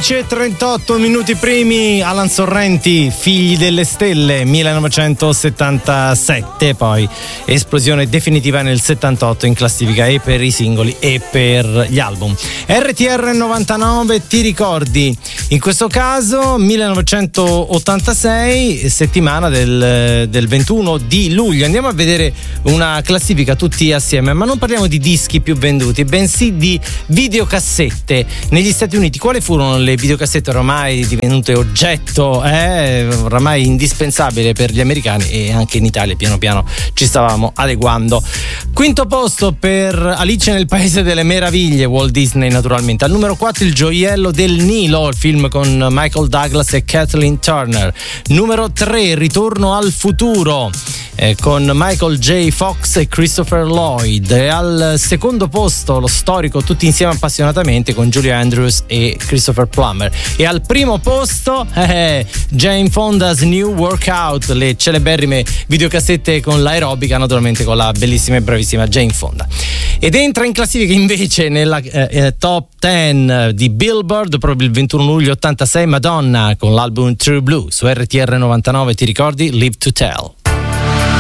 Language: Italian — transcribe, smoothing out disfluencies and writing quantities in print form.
11:38 minuti primi, Alan Sorrenti, Figli delle Stelle, 1977, poi esplosione definitiva nel 78 in classifica e per i singoli e per gli album. RTR 99, ti ricordi? In questo caso 1986, settimana del 21 di luglio. Andiamo a vedere una classifica tutti assieme, ma non parliamo di dischi più venduti, bensì di videocassette. Negli Stati Uniti quali furono le videocassette ormai divenute oggetto oramai indispensabile per gli americani, e anche in Italia piano piano ci stavamo adeguando. Quinto posto per Alice nel Paese delle Meraviglie, Walt Disney naturalmente. Al numero 4 Il Gioiello del Nilo, il film con Michael Douglas e Kathleen Turner. Numero 3 Ritorno al futuro con Michael J. Fox e Christopher Lloyd. E al secondo posto lo storico Tutti insieme appassionatamente con Julie Andrews e Christopher Plummer. E al primo posto Jane Fonda's New Workout, le celeberrime videocassette con l'aerobica, naturalmente con la bellissima e bravissima Jane Fonda. Ed entra in classifica invece nella top 10 di Billboard proprio il 21 luglio 86 Madonna con l'album True Blue su RTR 99, ti ricordi? Live to Tell.